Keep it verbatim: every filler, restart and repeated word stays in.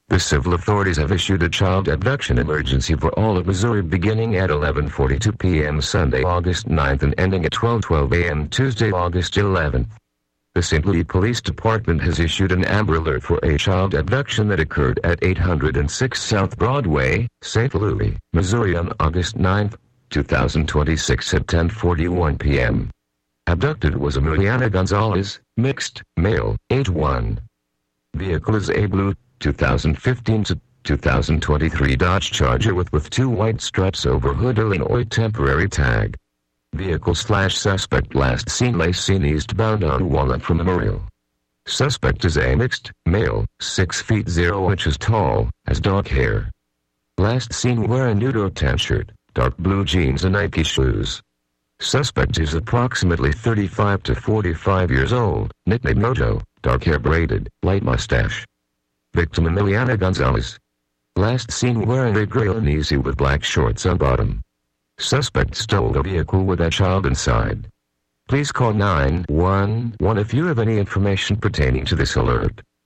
The civil authorities have issued a child abduction emergency for all of Missouri beginning at eleven forty-two p m Sunday, August ninth and ending at twelve twelve a m Tuesday, August eleventh. The Saint Louis Police Department has issued an Amber Alert for a child abduction that occurred at eight oh six South Broadway, Saint Louis, Missouri on August ninth, two thousand twenty-six at ten forty-one p m Abducted was Emiliana Gonzalez, mixed, male, age one. Vehicle is a blue two thousand fifteen to two thousand twenty-three Dodge Charger with with two white stripes over hood, Illinois temporary tag. Vehicle slash suspect last seen Lacey eastbound on Walnut from Memorial. Suspect is a mixed, male, six feet zero inches tall, has dark hair. Last seen wearing nude tan shirt, dark blue jeans and Nike shoes. Suspect is approximately thirty-five to forty-five years old, nickname Mojo, dark hair braided, light mustache. Victim Emiliana Gonzalez. Last seen wearing a gray Lanisi with black shorts on bottom. Suspect stole a vehicle with a child inside. Please call nine one one if you have any information pertaining to this alert.